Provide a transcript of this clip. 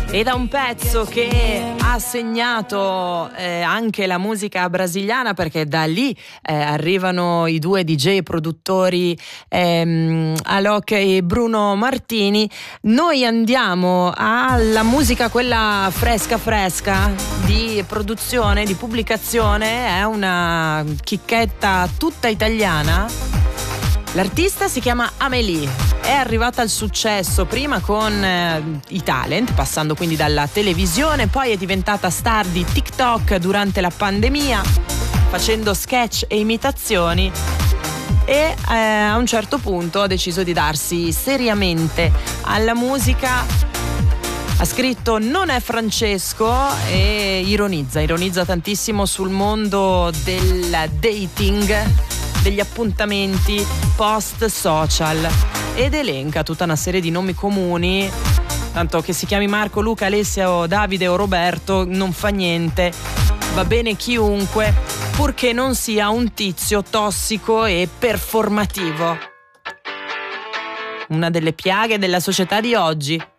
E da un pezzo che ha segnato anche la musica brasiliana, perché da lì arrivano i due DJ produttori Alok e Bruno Martini, noi andiamo alla musica quella fresca di produzione, di pubblicazione. È una chicchetta tutta italiana. L'artista si chiama Amélie, è arrivata al successo prima con i talent, passando quindi dalla televisione, poi è diventata star di TikTok durante la pandemia, facendo sketch e imitazioni, e a un certo punto ha deciso di darsi seriamente alla musica. Ha scritto "Non è Francesco" e ironizza tantissimo sul mondo del dating, degli appuntamenti post social, ed elenca tutta una serie di nomi comuni, tanto che si chiami Marco, Luca, Alessia o Davide o Roberto non fa niente, va bene chiunque, purché non sia un tizio tossico e performativo. Una delle piaghe della società di oggi.